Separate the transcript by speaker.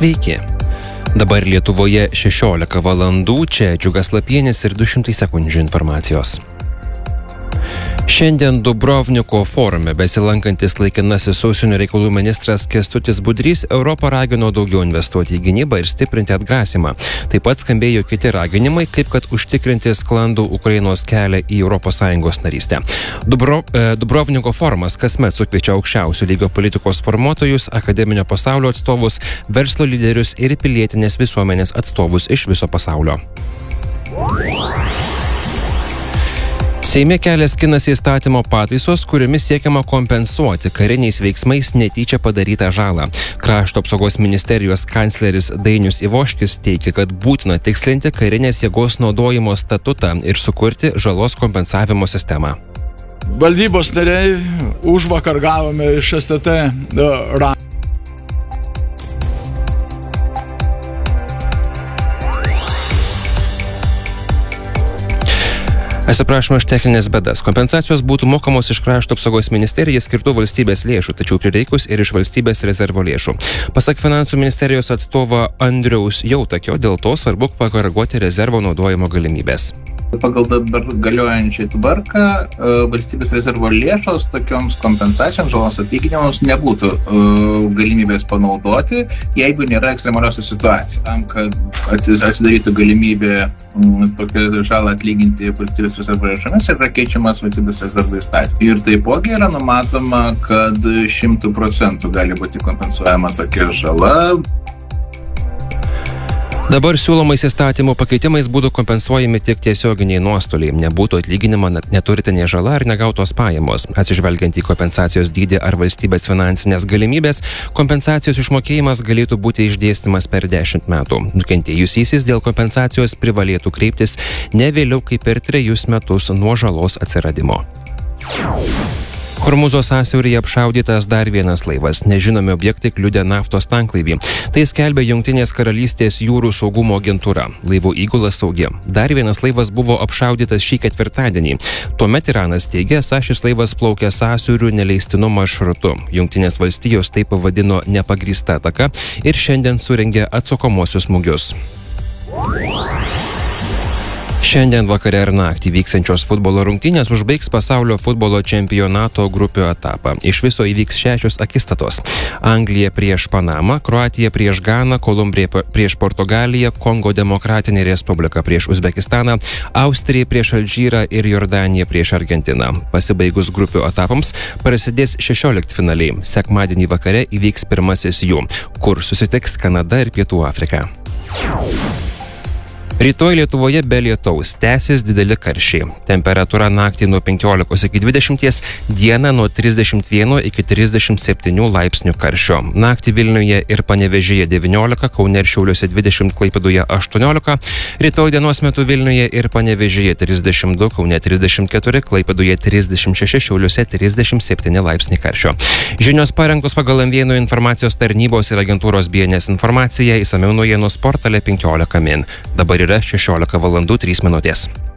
Speaker 1: Sveiki. Dabar Lietuvoje 16 valandų, čia Džiugas Lapienis ir 200 sekundžių informacijos. Šiandien Dubrovniko forume besilankantis laikinasis užsienio reikalų ministras Kęstutis Budrys Europą ragino daugiau investuoti į gynybą ir stiprinti atgrasymą. Taip pat skambėjo kiti raginimai, kaip kad užtikrinti sklandų Ukrainos kelią į ES narystę. Dubrovniko forumas kasmet sukviečia aukščiausio lygio politikos formuotojus, akademinio pasaulio atstovus, verslo lyderius ir pilietinės visuomenės atstovus iš viso pasaulio. Seime kelias skinasi įstatymo pataisos, kuriomis siekiama kompensuoti kariniais veiksmais netyčia padarytą žalą. Krašto apsaugos ministerijos kancleris Dainius Ivoškis teigia, kad būtina tikslinti karinės jėgos naudojimo statutą ir sukurti žalos kompensavimo sistemą.
Speaker 2: Valdybos nariai užvakar gavome iš STT
Speaker 1: Atsiprašome už techninės bėdas. Kompensacijos būtų mokamos iš Krašto apsaugos ministerijai skirtų valstybės lėšų, tačiau prireikus ir iš valstybės rezervo lėšų. Pasak finansų ministerijos atstovo Andriaus Jautakio, dėl to svarbu pakoreguoti rezervo naudojimo galimybės.
Speaker 3: Pagal dabar galiojančią tvarką valstybės rezervo lėšos tokioms kompensacijoms, žalos atlyginimams nebūtų galimybės panaudoti, jeigu nėra ekstremaliosios situacijos. Tam, kad atsidarytų galimybė tokią žalą atlyginti valstybės rezervo lėšomis, yra keičiamas valstybės rezervo įstatymas. Ir taipogi yra numatoma, kad 100% gali būti kompensuojama tokia žala.
Speaker 1: Dabar siūlomais įstatymų pakeitimais būtų kompensuojami tik tiesioginiai nuostoliai, nebūtų atlyginima neturtinė žala ar negautos pajamos. Atsižvelgiant į kompensacijos dydį ar valstybės finansinės galimybės, kompensacijos išmokėjimas galėtų būti išdėstymas per 10 metų. Nukentėjusysis dėl kompensacijos privalėtų kreiptis ne vėliau kaip per 3 metus nuo žalos atsiradimo. Hormūzo sąsiauryje apšaudytas dar vienas laivas. Nežinomi objektai kliudė naftos tanklaivį. Tai skelbia Jungtinės karalystės jūrų saugumo agentūra. Laivų įgula saugi. Dar vienas laivas buvo apšaudytas šį ketvirtadienį. Tuomet Iranas teigia, esą šis laivas plaukė sąsiauriu neleistinu maršrutu. Jungtinės valstijos tai pavadino nepagrįsta ataka ir šiandien surengė atsakomuosius smūgius. Šiandien vakare ir naktį vyksiančios futbolo rungtynės užbaigs pasaulio futbolo čempionato grupių etapą. Iš viso įvyks 6 akistatos. Anglija prieš Panamą, Kroatija prieš Ganą, Kolumbrija prieš Portugaliją, Kongo Demokratinė Respublika prieš Uzbekistaną, Austrija prieš Alžyrą ir Jordanija prieš Argentiną. Pasibaigus grupių etapams prasidės 16 finaliai. Sekmadienį vakare įvyks pirmasis jų, kur susitiks Kanada ir Pietų Afrika. Rytoj Lietuvoje be lietaus tęsis dideli karščiai. Temperatūra naktį nuo 15 iki 20, dieną nuo 31 iki 37 laipsnių karščio. Naktį Vilniuje ir Panevėžyje 19, Kaune ir Šiauliuose 20, Klaipėdoje 18, rytoj dienos metu Vilniuje ir Panevėžyje 32, Kaune 34, Klaipėdoje 36, Šiauliuose 37 laipsniai karščio. Žinios parengtos pagal M1 informacijos tarnybos ir agentūros BNS informaciją, išsamiau naujienų portale 15 min. Dabar yra 16 valandų 3 minutės.